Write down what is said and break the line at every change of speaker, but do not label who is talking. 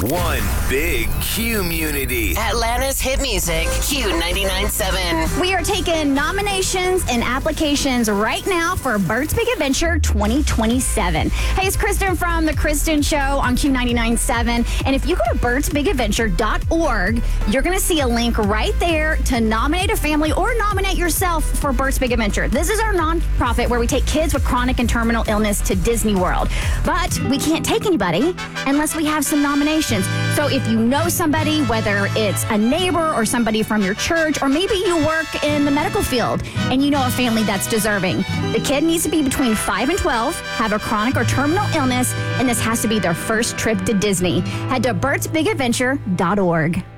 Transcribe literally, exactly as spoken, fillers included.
One big community.
Atlanta's hit music, Q ninety-nine point seven.
We are taking nominations and applications right now for Bert's Big Adventure twenty twenty-seven. Hey, it's Kristen from The Kristen Show on Q ninety-nine point seven. And if you go to birds big adventure dot org, you're going to see a link right there to nominate a family or nominate yourself for Bert's Big Adventure. This is our nonprofit where we take kids with chronic and terminal illness to Disney World. But we can't take anybody unless we have some nominations. So if you know somebody, whether it's a neighbor or somebody from your church, or maybe you work in the medical field and you know a family that's deserving, the kid needs to be between five and twelve, have a chronic or terminal illness, and this has to be their first trip to Disney. Head to birds big adventure dot org.